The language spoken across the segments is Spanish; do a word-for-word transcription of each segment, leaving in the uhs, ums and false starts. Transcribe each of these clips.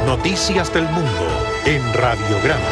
Noticias del Mundo en Radiograma.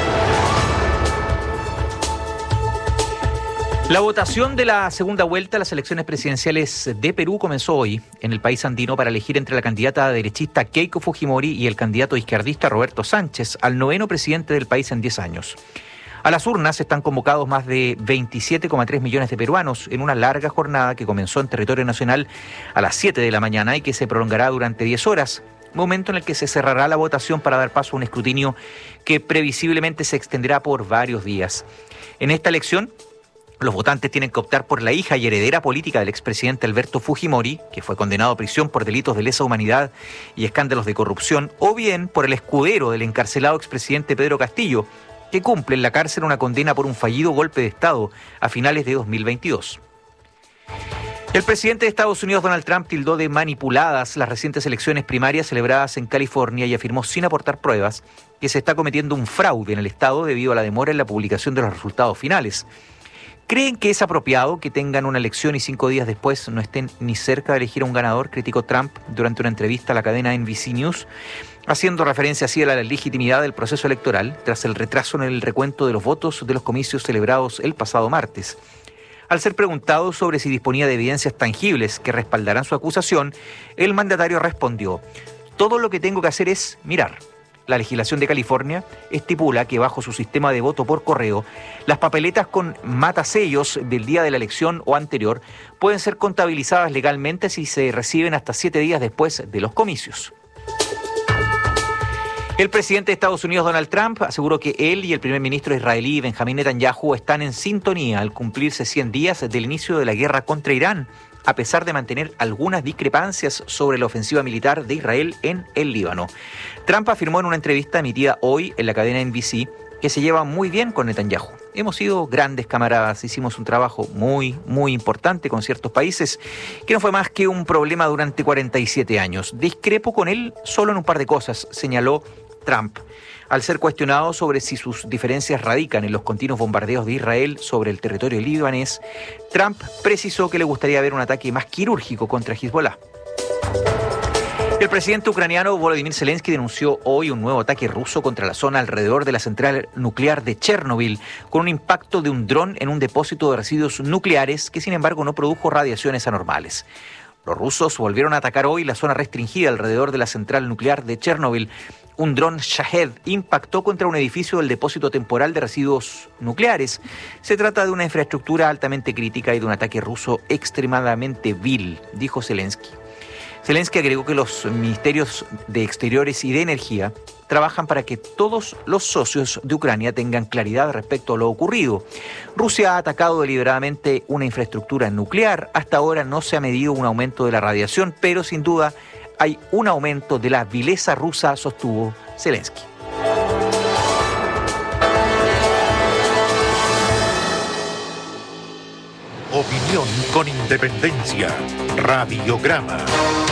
La votación de la segunda vuelta a las elecciones presidenciales de Perú comenzó hoy en el país andino para elegir entre la candidata derechista Keiko Fujimori y el candidato izquierdista Roberto Sánchez al noveno presidente del país en diez años. A las urnas están convocados más de veintisiete coma tres millones de peruanos en una larga jornada que comenzó en territorio nacional a las siete de la mañana y que se prolongará durante diez horas, momento en el que se cerrará la votación para dar paso a un escrutinio que previsiblemente se extenderá por varios días. En esta elección, los votantes tienen que optar por la hija y heredera política del expresidente Alberto Fujimori, que fue condenado a prisión por delitos de lesa humanidad y escándalos de corrupción, o bien por el escudero del encarcelado expresidente Pedro Castillo, que cumple en la cárcel una condena por un fallido golpe de Estado a finales de dos mil veintidós. El presidente de Estados Unidos, Donald Trump, tildó de manipuladas las recientes elecciones primarias celebradas en California y afirmó sin aportar pruebas que se está cometiendo un fraude en el Estado debido a la demora en la publicación de los resultados finales. ¿Creen que es apropiado que tengan una elección y cinco días después no estén ni cerca de elegir a un ganador?, criticó Trump durante una entrevista a la cadena N B C News, haciendo referencia así a la legitimidad del proceso electoral tras el retraso en el recuento de los votos de los comicios celebrados el pasado martes. Al ser preguntado sobre si disponía de evidencias tangibles que respaldaran su acusación, el mandatario respondió: «Todo lo que tengo que hacer es mirar». La legislación de California estipula que bajo su sistema de voto por correo, las papeletas con matasellos del día de la elección o anterior pueden ser contabilizadas legalmente si se reciben hasta siete días después de los comicios. El presidente de Estados Unidos, Donald Trump, aseguró que él y el primer ministro israelí, Benjamín Netanyahu, están en sintonía al cumplirse cien días del inicio de la guerra contra Irán, a pesar de mantener algunas discrepancias sobre la ofensiva militar de Israel en el Líbano. Trump afirmó en una entrevista emitida hoy en la cadena N B C que se lleva muy bien con Netanyahu. Hemos sido grandes camaradas, hicimos un trabajo muy, muy importante con ciertos países, que no fue más que un problema durante cuarenta y siete años. Discrepo con él solo en un par de cosas, señaló Trump. Al ser cuestionado sobre si sus diferencias radican en los continuos bombardeos de Israel sobre el territorio libanés, Trump precisó que le gustaría ver un ataque más quirúrgico contra Hezbollah. El presidente ucraniano Volodymyr Zelensky denunció hoy un nuevo ataque ruso contra la zona alrededor de la central nuclear de Chernobyl, con un impacto de un dron en un depósito de residuos nucleares que, sin embargo, no produjo radiaciones anormales. Los rusos volvieron a atacar hoy la zona restringida alrededor de la central nuclear de Chernobyl. Un dron Shahed impactó contra un edificio del depósito temporal de residuos nucleares. Se trata de una infraestructura altamente crítica y de un ataque ruso extremadamente vil, dijo Zelensky. Zelensky agregó que los ministerios de Exteriores y de Energía trabajan para que todos los socios de Ucrania tengan claridad respecto a lo ocurrido. Rusia ha atacado deliberadamente una infraestructura nuclear. Hasta ahora no se ha medido un aumento de la radiación, pero sin duda hay un aumento de la vileza rusa, sostuvo Zelensky. Opinión con independencia. Radiograma.